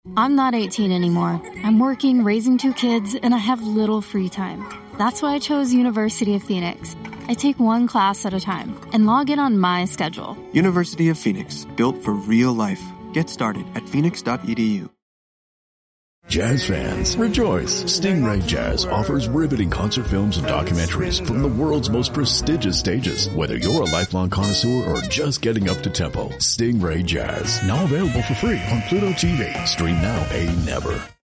I'm not 18 anymore. I'm working, raising 2 kids, and I have little free time. That's why I chose University of Phoenix. I take one class at a time and log in on my schedule. University of Phoenix, built for real life. Get started at phoenix.edu. Jazz fans, rejoice! Stingray Jazz offers riveting concert films and documentaries from the world's most prestigious stages. Whether you're a lifelong connoisseur or just getting up to tempo, Stingray Jazz, now available for free on Pluto TV. Stream now, pay never.